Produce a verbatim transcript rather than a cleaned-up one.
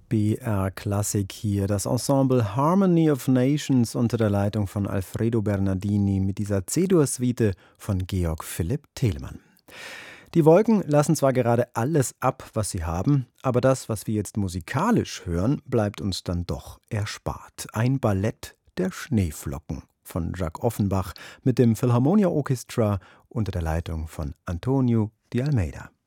B R Klassik hier, das Ensemble Harmony of Nations unter der Leitung von Alfredo Bernardini mit dieser C-Dur-Suite von Georg Philipp Telemann. Die Wolken lassen zwar gerade alles ab, was sie haben, aber das, was wir jetzt musikalisch hören, bleibt uns dann doch erspart. Ein Ballett der Schneeflocken von Jacques Offenbach mit dem Philharmonia Orchestra unter der Leitung von Antonio de Almeida.